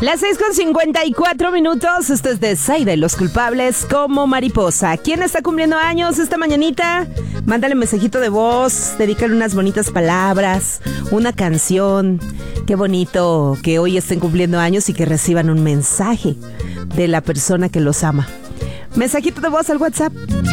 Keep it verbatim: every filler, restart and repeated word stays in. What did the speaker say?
Las seis con cincuenta y cuatro minutos. Esto es de Zaida y los culpables como mariposa. ¿Quién está cumpliendo años esta mañanita? Mándale un mensajito de voz, dedícale unas bonitas palabras, una canción. Qué bonito que hoy estén cumpliendo años y que reciban un mensaje de la persona que los ama. Mensajito de voz al WhatsApp